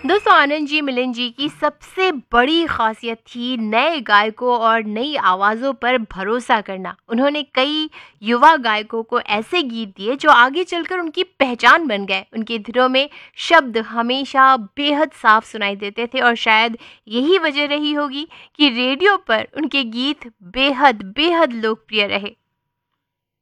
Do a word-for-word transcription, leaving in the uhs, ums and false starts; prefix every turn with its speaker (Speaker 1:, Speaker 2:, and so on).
Speaker 1: दोस्तों, आनंद जी, मिलिंद जी की सबसे बड़ी ख़ासियत थी नए गायकों और नई आवाज़ों पर भरोसा करना। उन्होंने कई युवा गायकों को ऐसे गीत दिए जो आगे चलकर उनकी पहचान बन गए। उनके धुनों में शब्द हमेशा बेहद साफ सुनाई देते थे और शायद यही वजह रही होगी कि रेडियो पर उनके गीत बेहद बेहद लोकप्रिय रहे।